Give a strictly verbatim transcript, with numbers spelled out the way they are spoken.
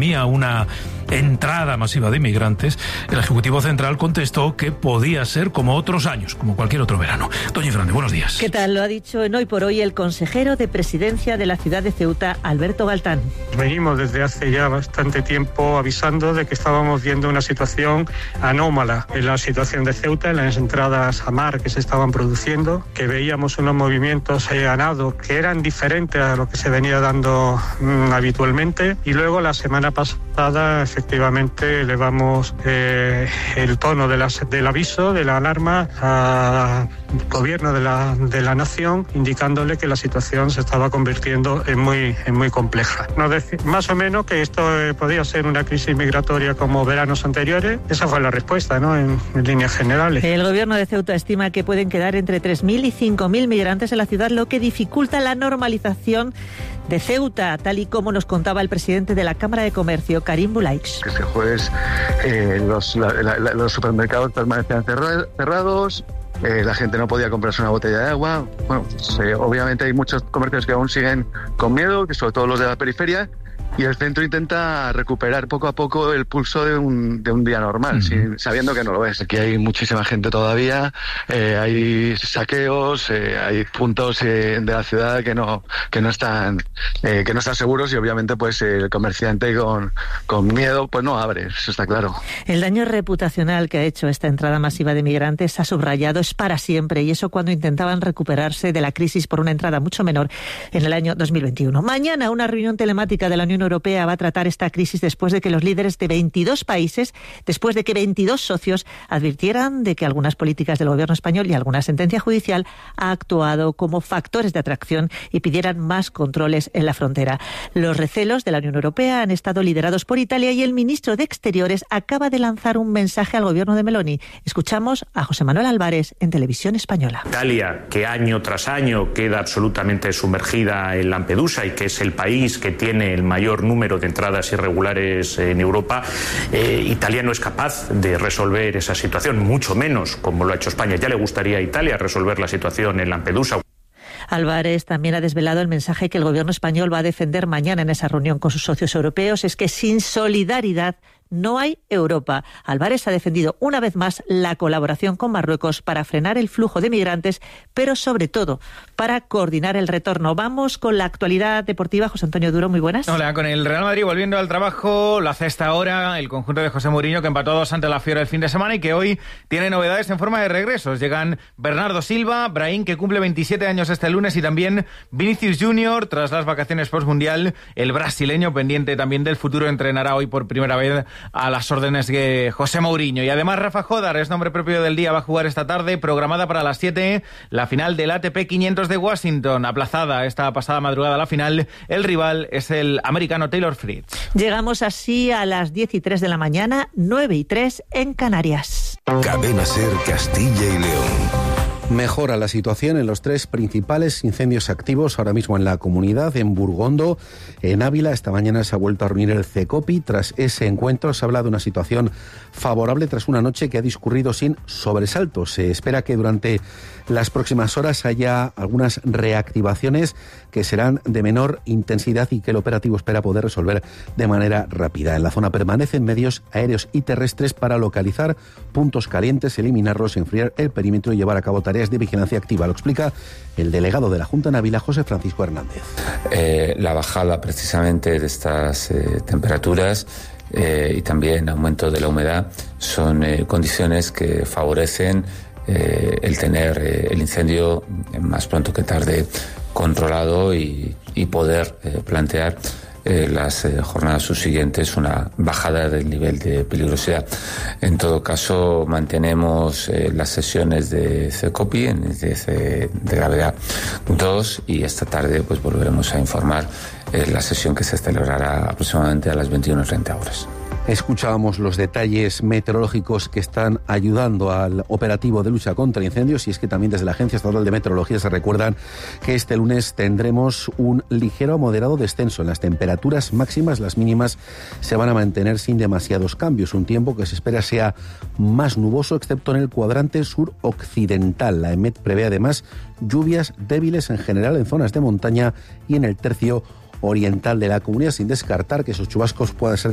temía una entrada masiva de inmigrantes, el Ejecutivo Central contestó que podía ser como otros años, como cualquier otro verano. Doña Fernández, buenos días. ¿Qué tal? Lo ha dicho en Hoy por Hoy el consejero de Presidencia de la ciudad de Ceuta, Alberto Galtán. Venimos desde hace ya bastante tiempo avisando de que estábamos viendo una situación anómala en la situación de Ceuta, en las entradas a mar que se estaban produciendo, que veíamos unos movimientos eh, ganados que eran diferentes a lo que se venía dando mmm, habitualmente, y luego la semana pasada efectivamente elevamos eh, el tono de las, del aviso, de la alarma al gobierno de la, de la nación, indicándole que la situación se estaba convirtiendo en muy, en muy compleja. Nos dec- más o menos que esto eh, podía ser una crisis migratoria como veranos anteriores. Esa fue la respuesta, ¿no?, en, en líneas generales. El gobierno de Ceuta estima que pueden quedar entre tres mil y cinco mil migrantes en la ciudad, lo que dificulta la normalización de Ceuta, tal y como nos contaba el presidente de la Cámara de Comercio, Karim Bulaix. Este jueves eh, los, la, la, los supermercados permanecían cerra, cerrados, eh, la gente no podía comprarse una botella de agua. Bueno, pues, eh, obviamente hay muchos comercios que aún siguen con miedo, que sobre todo los de la periferia, y el centro intenta recuperar poco a poco el pulso de un, de un día normal, uh-huh. sin, sabiendo que no lo es. Aquí hay muchísima gente todavía, eh, hay saqueos, eh, hay puntos eh, de la ciudad que no que no están eh, que no están seguros, y obviamente pues el comerciante con, con miedo pues no abre, eso está claro. El daño reputacional que ha hecho esta entrada masiva de migrantes ha subrayado es para siempre, y eso cuando intentaban recuperarse de la crisis por una entrada mucho menor en el año dos mil veintiuno. Mañana una reunión telemática de la Unión Europea va a tratar esta crisis después de que los líderes de veintidós países, después de que veintidós socios advirtieran de que algunas políticas del gobierno español y alguna sentencia judicial ha actuado como factores de atracción y pidieran más controles en la frontera. Los recelos de la Unión Europea han estado liderados por Italia, y el ministro de Exteriores acaba de lanzar un mensaje al gobierno de Meloni. Escuchamos a José Manuel Álvarez en Televisión Española. Italia, que año tras año queda absolutamente sumergida en Lampedusa y que es el país que tiene el mayor número de entradas irregulares en Europa, eh, Italia no es capaz de resolver esa situación, mucho menos como lo ha hecho España. Ya le gustaría a Italia resolver la situación en Lampedusa. Álvarez también ha desvelado el mensaje que el gobierno español va a defender mañana en esa reunión con sus socios europeos: es que sin solidaridad no hay Europa. Álvarez ha defendido una vez más la colaboración con Marruecos para frenar el flujo de migrantes, pero sobre todo para coordinar el retorno. Vamos con la actualidad deportiva. José Antonio Duro, muy buenas. Hola, con el Real Madrid volviendo al trabajo, lo hace a esta hora el conjunto de José Mourinho, que empató a dos ante la Fiora el fin de semana y que hoy tiene novedades en forma de regresos. Llegan Bernardo Silva, Brahim, que cumple veintisiete años este lunes, y también Vinicius Junior, tras las vacaciones postmundial. El brasileño, pendiente también del futuro, entrenará hoy por primera vez a las órdenes de José Mourinho. Y además Rafa Jodar, es nombre propio del día, va a jugar esta tarde, programada para las siete, la final del A T P quinientos de Washington, aplazada esta pasada madrugada la final. El rival es el americano Taylor Fritz. Llegamos así a las diez y tres de la mañana, nueve y tres en Canarias. Cadena Ser, Castilla y León. Mejora la situación en los tres principales incendios activos ahora mismo en la comunidad. En Burgondo, en Ávila, esta mañana se ha vuelto a reunir el CECOPI. Tras ese encuentro se habla de una situación favorable tras una noche que ha discurrido sin sobresaltos. Se espera que durante las próximas horas haya algunas reactivaciones que serán de menor intensidad y que el operativo espera poder resolver de manera rápida. En la zona permanecen medios aéreos y terrestres para localizar puntos calientes, eliminarlos, enfriar el perímetro y llevar a cabo tareas de vigilancia activa. Lo explica el delegado de la Junta en Ávila, José Francisco Hernández. Eh, la bajada precisamente de estas eh, temperaturas eh, y también aumento de la humedad son eh, condiciones que favorecen eh, el tener eh, el incendio más pronto que tarde controlado y, y poder eh, plantear Eh, las eh, jornadas subsiguientes una bajada del nivel de peligrosidad. En todo caso, mantenemos eh, las sesiones de CECOPI en de, de gravedad dos, y esta tarde pues volveremos a informar eh, la sesión que se celebrará aproximadamente a las veintiuna treinta horas. Escuchábamos los detalles meteorológicos que están ayudando al operativo de lucha contra incendios, y es que también desde la Agencia Estatal de Meteorología se recuerdan que este lunes tendremos un ligero a moderado descenso en las temperaturas máximas. Las mínimas se van a mantener sin demasiados cambios, un tiempo que se espera sea más nuboso excepto en el cuadrante suroccidental. La EMET prevé además lluvias débiles en general en zonas de montaña y en el tercio oriental de la comunidad, sin descartar que esos chubascos puedan ser